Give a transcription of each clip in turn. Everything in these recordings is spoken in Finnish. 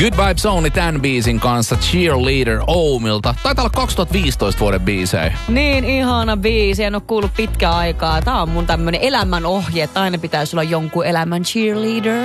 Good Vibes Only tämän biisin kanssa Cheerleader Oumilta. Taitaa olla 2015 vuoden biisejä. Niin ihana biisi, en ole kuullut pitkään aikaa. Tää on mun tämmönen elämän ohje, että aina pitäisi olla jonkun elämän cheerleader.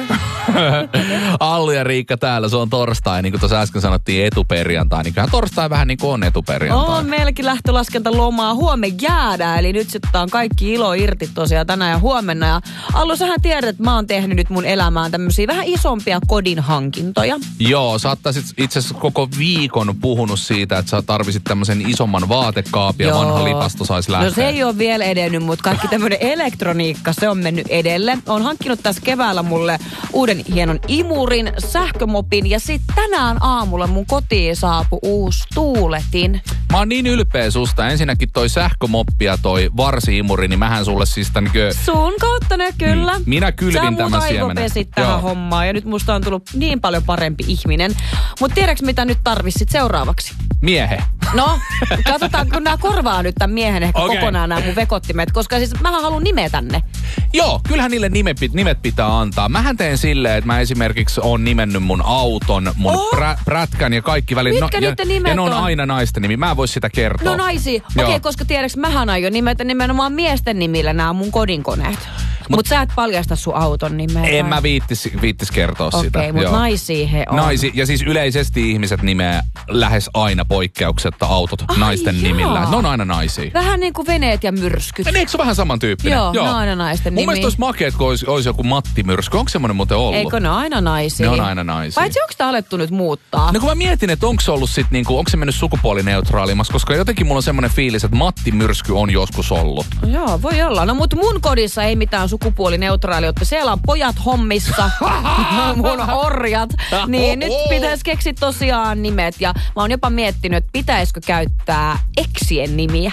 Allu ja Riikka täällä, se on torstai, niin kuin tuossa äsken sanottiin etuperjantai. Niin kyllähän torstai vähän niin kuin on etuperjantai. On meilläkin lähtölaskentalomaa. Huomenna jäädään, eli nyt sitten on kaikki ilo irti tosiaan tänään ja huomenna. Ja Allu, sähän tiedät, että mä oon tehnyt nyt mun elämään tämmöisiä vähän isompia kodin hankintoja. Joo, sä ottaisit itse asiassa koko viikon puhunut siitä, että sä tarvisit tämmöisen isomman vaatekaapin ja vanha lipasto saisi lähteä. No se ei ole vielä edennyt, mutta kaikki tämmöinen elektroniikka, se on mennyt edelle. Oon hankkinut tässä keväällä mulle uuden hienon imurin, sähkömopin ja sitten tänään aamulla mun kotiin saapui uusi tuuletin. Mä oon niin ylpeä susta. Ensinnäkin toi sähkömoppi ja toi varsi-imuri, niin mähän sulle siis tän sun kautta ne kyllä. Minä kylvin tämän siemenen. Sä mut aivopesit tähän hommaan ja nyt musta on tullut niin paljon parempi ihminen. Mut tiedäks mitä nyt tarvitsit seuraavaksi? Miehe. No, katsotaan kun nää korvaa nyt tämän miehen ehkä kokonaan nämä mun vekottimet, koska siis mähän haluan nimetä ne. Joo, kyllähän niille nimet pitää antaa. Mähän teen silleen, että mä esimerkiksi oon nimennyt mun auton, mun prätkän ja kaikki välit. Mitkä niiden nimet ja ne on aina naisten nimi. Mä en voi sitä kertoa. No naisia. Okei, koska tiedäks mähän aion nimetä nimenomaan miesten nimillä nämä mun kodinkoneet. Mut sä et paljasta sun auton nimeä. En mä viittis kertoa sitä. Okei, mut naisia he on. Ja siis yleisesti ihmiset nimeää lähes aina poikkeuksetta autot naisten nimillä. Ne on aina naisia. Vähän niin kuin veneet ja myrskyt. Eikö se vähän samantyyppinen? Joo, ne on aina naisten nimi. Mun mielestä olisi makeet, kun olisi joku Matti Myrsky. Onko semmoinen muuten ollut? Eikö ne aina naisia? Ne on aina naisia. Paitsi onko sitä alettu nyt muuttaa? No kun mä mietin, että onko se ollut sit niinku, onko se mennyt sukupuolineutraalimmaksi, koska jotenkin mulla on semmoinen fiilis, että Matti Myrsky on joskus ollut. Joo, voi olla. No mutta mun kodissa ei mitään sukupuolineutraaliutta. Siellä on pojat hommissa, mun orjat. Niin nyt pitäisi keksiä tosiaan nimet. Ja mä oon jopa miettinyt, että pitäisikö käyttää eksien nimiä.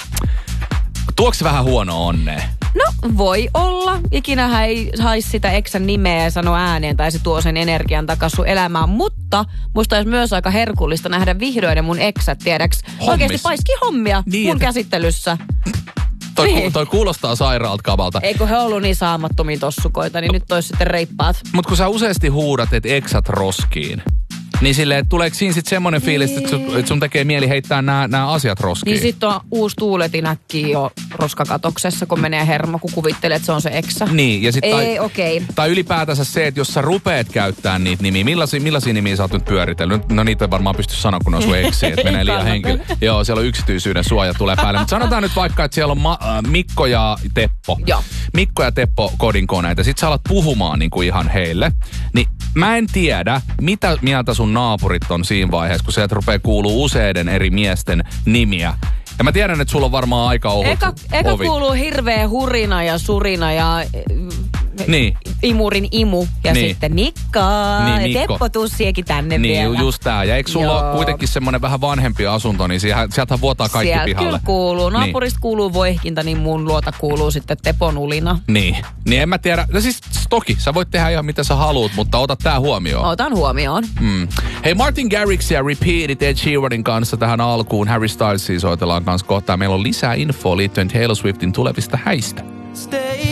Tuoks se vähän huono onnea? No voi olla. Ikinähän ei saisi sitä eksän nimeä ja sano ääneen tai se tuo sen energian takaisin sun elämään. Mutta musta olisi myös aika herkullista nähdä vihdoin ne mun eksät, tiedäks. Oikeesti paiski hommia niin, mun käsittelyssä. Toi kuulostaa sairaalta kavalta. Eikö he ollut niin saamattomia tossukoita, niin nyt olisi sitten reippaat. Mut kun sä useasti huudat, että eksät roskiin, niin silleen, tuleeko siinä sitten semmoinen fiilis, että sun tekee mieli heittää nämä asiat roskiin? Niin sitten on uusi tuuletin äkkiä jo roskakatoksessa, kun menee hermo, kun kuvittelee, että se on se eksä. Niin, ja sit tai ylipäätänsä se, että jos sä rupeat käyttämään niitä nimiä, millaisia nimiä sä oot nyt pyöritellyt? No niitä ei varmaan pysty sanoa, kun on sun eksiä, että menee liian henkilö. Joo, siellä on yksityisyyden suoja tulee päälle. Mutta sanotaan nyt vaikka, että siellä on Mikko ja Teppo. Joo. Mikko ja Teppo kodinkoneita. Sit sä alat puhumaan niin kuin ihan heille. Niin mä en tiedä, mitä mieltä sun naapurit on siinä vaiheessa, kun sieltä rupeaa kuuluu useiden eri miesten nimiä. Ja mä tiedän, että sulla on varmaan aika ohut Eka kuuluu hirveä hurina ja surina ja niin. Imurin imu ja niin. Sitten Mikko. Teppo tussiekin tänne vielä. Niin, just tää. Ja eikö sulla ole kuitenkin semmoinen vähän vanhempi asunto, niin sieltähän vuotaa kaikki sieltä pihalle. Sieltä kyllä kuuluu. Naapurista kuuluu voihkinta, niin mun luota kuuluu sitten Tepon ulina. Niin en mä tiedä. No siis toki, sä voit tehdä ihan mitä sä haluut, mutta ota tää huomioon. Otan huomioon. Hei, Martin Garrix ja Repeated Ed Sheeranin kanssa tähän alkuun. Harry Stylesia soitellaan kanssa kohtaan. Meillä on lisää infoa liittyen Taylor Swiftin tulevista häistä.